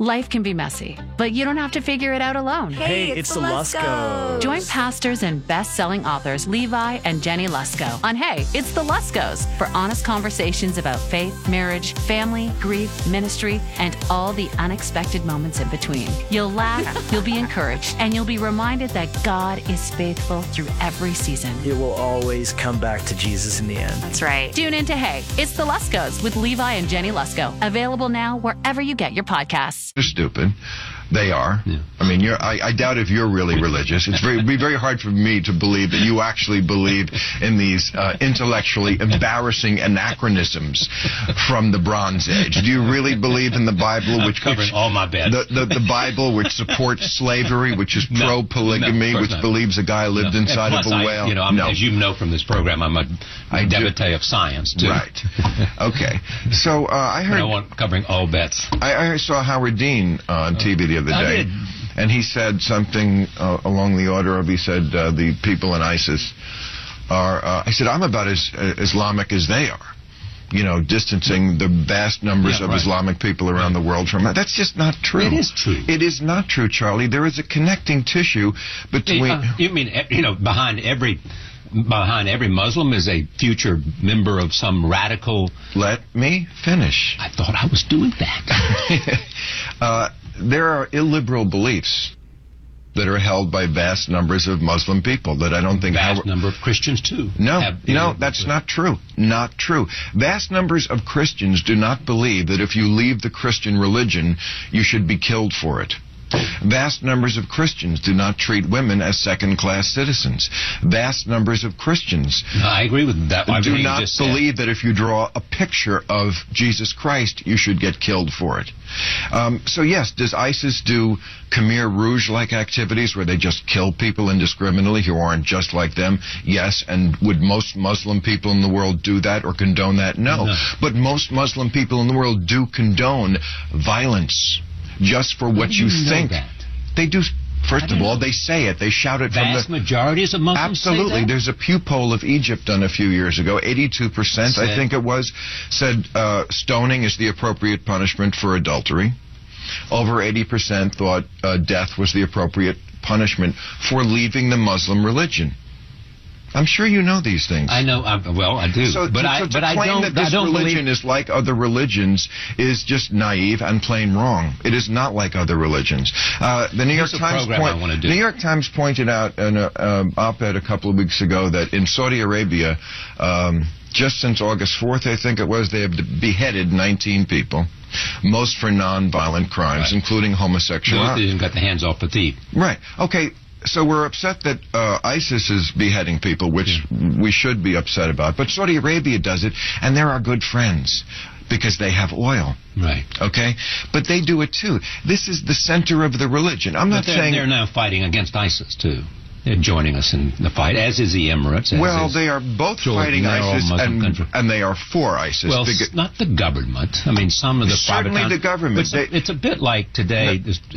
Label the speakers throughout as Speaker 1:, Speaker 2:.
Speaker 1: Life can be messy, but you don't have to figure it out alone.
Speaker 2: Hey, it's the Luskos.
Speaker 1: Join pastors and best-selling authors Levi and Jenny Lusko on Hey, It's the Luskos for honest conversations about faith, marriage, family, grief, ministry, and all the unexpected moments in between. You'll laugh, you'll be encouraged, and you'll be reminded that God is faithful through every season.
Speaker 2: It will always come back to Jesus in the end.
Speaker 1: That's right. Tune in to Hey, It's the Luskos with Levi and Jenny Lusko. Available now wherever you get your podcasts.
Speaker 3: They're stupid. They are. Yeah. I mean, I doubt if you're really religious. It'd be very hard for me to believe that you actually believe in these intellectually embarrassing anachronisms from the Bronze Age. Do you really believe in the Bible, which
Speaker 4: all my beds?
Speaker 3: The Bible, which supports slavery, which is pro-polygamy, which believes a guy lived inside of a whale?
Speaker 4: As you know from this program, I'm a devotee of science too.
Speaker 3: Right. Okay. So I heard.
Speaker 4: I want covering all bets.
Speaker 3: I saw Howard Dean on TV the other day, and he said something along the order of, he said, the people in ISIS are, I said, I'm about as Islamic as they are. You know, distancing the vast numbers of Islamic people around the world from that. That's just not true.
Speaker 4: It is true.
Speaker 3: It is not true, Charlie. There is a connecting tissue between...
Speaker 4: you mean, behind every Muslim is a future member of some radical...
Speaker 3: Let me finish.
Speaker 4: I thought I was doing that.
Speaker 3: There are illiberal beliefs that are held by vast numbers of Muslim people that I don't think...
Speaker 4: Vast number of Christians, too.
Speaker 3: No, that's not true. Not true. Vast numbers of Christians do not believe that if you leave the Christian religion, you should be killed for it. Vast numbers of Christians do not treat women as second-class citizens. Vast numbers of Christians
Speaker 4: I agree with that.
Speaker 3: Do not believe that if you draw a picture of Jesus Christ, you should get killed for it. So yes, does ISIS do Khmer Rouge-like activities where they just kill people indiscriminately who aren't just like them? Yes. And would most Muslim people in the world do that or condone that? No. But most Muslim people in the world do condone violence. Just for what you think. They do. First of all, they say it. They shout it from the...
Speaker 4: Vast majorities of Muslims
Speaker 3: Absolutely.
Speaker 4: Say that?
Speaker 3: There's a Pew poll of Egypt done a few years ago. 82%, I think it was, said stoning is the appropriate punishment for adultery. Over 80% thought death was the appropriate punishment for leaving the Muslim religion. I'm sure you know these things.
Speaker 4: I know. I do.
Speaker 3: But I don't. That this religion is like other religions is just naive and plain wrong. It is not like other religions. The New York Times pointed out in an op-ed a couple of weeks ago that in Saudi Arabia, just since August 4th, I think it was, they have beheaded 19 people. Most for non-violent crimes, including homosexuality.
Speaker 4: They didn't got the hands off the thief.
Speaker 3: Right. Okay. So we're upset that ISIS is beheading people, which we should be upset about. But Saudi Arabia does it, and they're our good friends because they have oil.
Speaker 4: Right.
Speaker 3: Okay? But they do it, too. This is the center of the religion. I'm not saying...
Speaker 4: They're now fighting against ISIS, too. They're joining us in the fight, as is the Emirates.
Speaker 3: Well, they are both fighting ISIS, and they are for ISIS.
Speaker 4: Well, not the government. I mean, some of the private...
Speaker 3: Certainly the government.
Speaker 4: It's a bit like today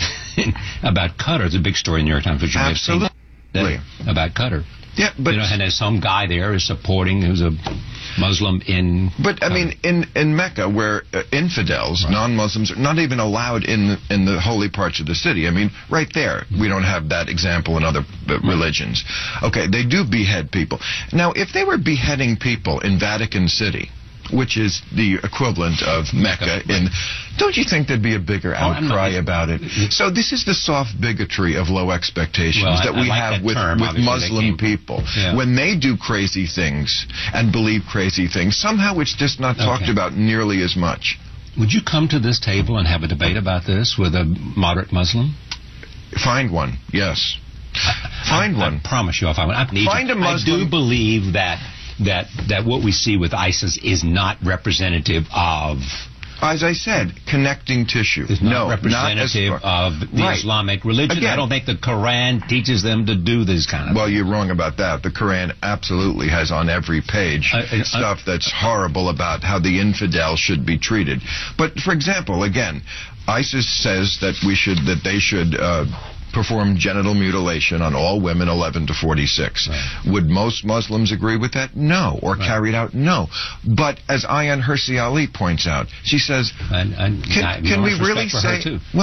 Speaker 4: about Qatar. It's a big story in the New York Times, which you may have seen about Qatar.
Speaker 3: Yeah, but...
Speaker 4: and there's some guy there is supporting, who's a Muslim in...
Speaker 3: But, I mean, in Mecca, where infidels, non-Muslims, are not even allowed in the holy parts of the city. I mean, right there, we don't have that example in other religions. Okay, they do behead people. Now, if they were beheading people in Vatican City, which is the equivalent of Mecca, don't you think there'd be a bigger outcry about it? So this is the soft bigotry of low expectations that we have with Muslim people. Yeah. When they do crazy things and believe crazy things, somehow it's just not talked about nearly as much.
Speaker 4: Would you come to this table and have a debate about this with a moderate Muslim?
Speaker 3: Find one, yes. Find one.
Speaker 4: I promise you I'll find one. I do believe that what we see with ISIS is not representative of...
Speaker 3: As I said, connecting tissue.
Speaker 4: It's not representative of the Islamic religion. Again, I don't think the Quran teaches them to do this kind of thing.
Speaker 3: Well, you're wrong about that. The Quran absolutely has on every page stuff that's horrible about how the infidel should be treated. But, for example, again, ISIS says that they should perform genital mutilation on all women 11 to 46. Right. Would most Muslims agree with that? No. Or carry it out? No. But as Ayaan Hirsi Ali points out, she says, can we really say...